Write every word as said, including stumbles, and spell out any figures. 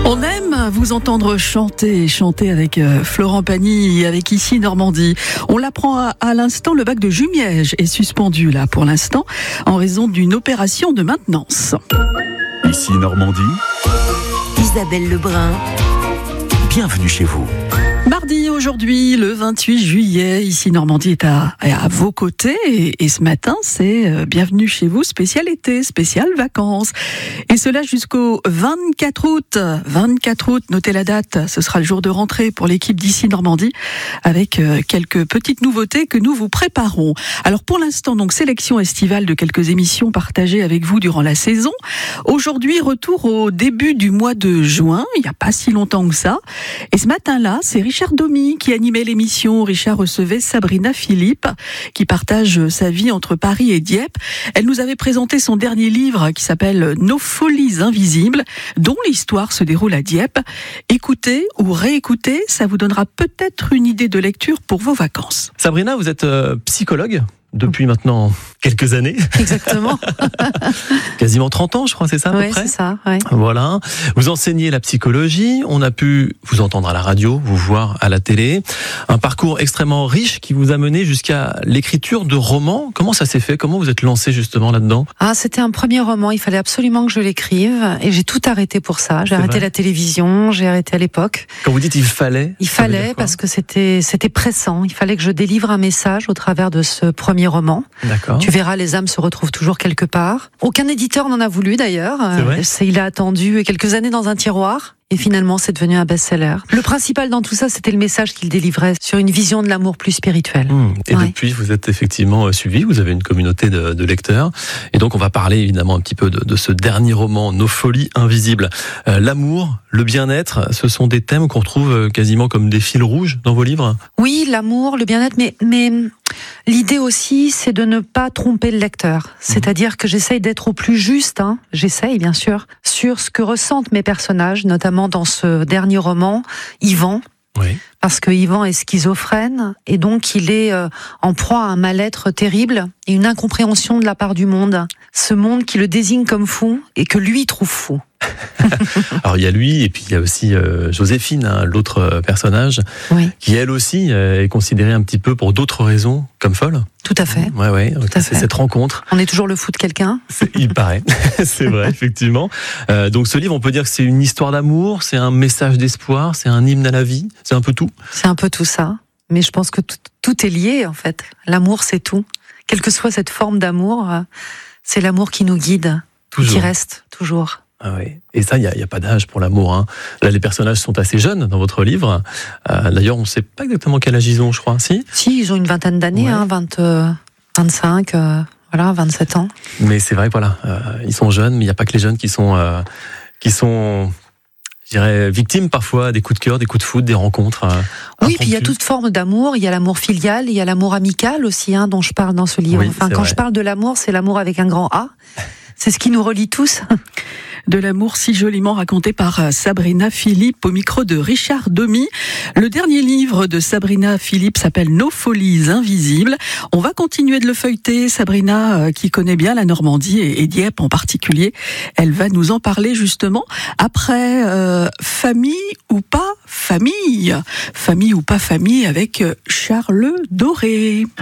On aime vous entendre chanter, chanter avec euh, Florent Pagny et avec Ici Normandie. On l'apprend à, à l'instant, le bac de Jumièges est suspendu là pour l'instant en raison d'une opération de maintenance. Ici Normandie, Isabelle Lebrun. bienvenue chez vous. Mardi aujourd'hui, le vingt-huit juillet, Ici Normandie est à, à vos côtés et, et ce matin c'est euh, bienvenue chez vous, spécial été, spécial vacances. Et cela jusqu'au vingt-quatre août. vingt-quatre août, notez la date, ce sera le jour de rentrée pour l'équipe d'Ici Normandie avec euh, quelques petites nouveautés que nous vous préparons. Alors pour l'instant, donc sélection estivale de quelques émissions partagées avec vous durant la saison. Aujourd'hui, retour au début du mois de juin, il n'y a pas si longtemps que ça. Et ce matin-là, c'est Richard Domy qui animait l'émission. Richard recevait Sabrina Philippe qui partage sa vie entre Paris et Dieppe. Elle nous avait présenté son dernier livre qui s'appelle Nos folies invisibles, dont l'histoire se déroule à Dieppe. Écoutez ou réécoutez, ça vous donnera peut-être une idée de lecture pour vos vacances. Sabrina, vous êtes euh, psychologue depuis maintenant quelques années. Exactement. Quasiment trente ans, je crois, c'est ça à Ouais, peu près. c'est ça, ouais. Voilà. Vous enseignez la psychologie. On a pu vous entendre à la radio, vous voir à la télé. Un parcours extrêmement riche qui vous a mené jusqu'à l'écriture de romans. Comment ça s'est fait? Comment vous êtes lancé justement là-dedans? Ah, c'était un premier roman. Il fallait absolument que je l'écrive et j'ai tout arrêté pour ça. J'ai C'est arrêté vrai. la télévision, j'ai arrêté à l'époque. Quand vous dites il fallait, Il ça veut dire fallait quoi? parce que c'était c'était pressant. Il fallait que je délivre un message au travers de ce premier roman. D'accord. Tu verras, les âmes se retrouvent toujours quelque part. Aucun éditeur n'en a voulu d'ailleurs. C'est vrai Euh, c'est- il a attendu quelques années dans un tiroir. Et finalement, c'est devenu un best-seller. Le principal dans tout ça, c'était le message qu'il délivrait sur une vision de l'amour plus spirituelle. Mmh. Et Ouais. depuis, vous êtes effectivement euh, suivi, vous avez une communauté de, de lecteurs. Et donc, on va parler évidemment un petit peu de, de ce dernier roman, Nos folies invisibles. Euh, l'amour, le bien-être, ce sont des thèmes qu'on retrouve euh, quasiment comme des fils rouges dans vos livres. Oui, l'amour, le bien-être, mais, mais l'idée aussi, c'est de ne pas tromper le lecteur. C'est-à-dire que j'essaye d'être au plus juste, hein, j'essaye bien sûr, sur ce que ressentent mes personnages, notamment dans ce dernier roman, Yvan. Oui. Parce que Yvan est schizophrène et donc il est euh, en proie à un mal-être terrible et une incompréhension de la part du monde. Ce monde qui le désigne comme fou et que lui trouve fou. Alors, il y a lui, et puis il y a aussi euh, Joséphine, hein, l'autre euh, personnage, Oui, qui elle aussi euh, est considérée un petit peu pour d'autres raisons comme folle. tout à fait. Ouais, ouais. Donc, à c'est fait. cette rencontre. On est toujours le fou de quelqu'un. C'est- il paraît. C'est vrai, effectivement. Euh, donc, ce livre, on peut dire que c'est une histoire d'amour, c'est un message d'espoir, c'est un hymne à la vie, c'est un peu tout. C'est un peu tout ça. Mais je pense que tout, tout est lié, en fait. L'amour, c'est tout. Quelle que soit cette forme d'amour, euh, c'est l'amour qui nous guide, Toujours. qui reste toujours. Ah oui. Et ça, il n'y a, il y a pas d'âge pour l'amour. Hein. Là, les personnages sont assez jeunes dans votre livre. Euh, d'ailleurs, on ne sait pas exactement quel âge ils ont, je crois. Si. Si, ils ont une vingtaine d'années, Ouais. hein, vingt, euh, vingt-cinq, euh, voilà, vingt-sept ans. Mais c'est vrai que voilà, euh, ils sont jeunes, mais il n'y a pas que les jeunes qui sont, euh, qui sont, je dirais, victimes parfois des coups de cœur, des coups de foudre, des rencontres. Euh, Oui, puis il y a impromptues. toute forme d'amour. Il y a l'amour filial, il y a l'amour amical aussi, hein, dont je parle dans ce livre. Oui, enfin, c'est quand vrai. je parle de l'amour, c'est l'amour avec un grand A. C'est ce qui nous relie tous. De l'amour si joliment raconté par euh, Sabrina Philippe au micro de Richard Domy. Le dernier livre de Sabrina Philippe s'appelle Nos folies invisibles. On va continuer de le feuilleter. Sabrina, euh, qui connaît bien la Normandie et, et Dieppe en particulier, elle va nous en parler justement après euh, Famille ou pas famille. Famille ou pas famille avec euh, Charles Doré.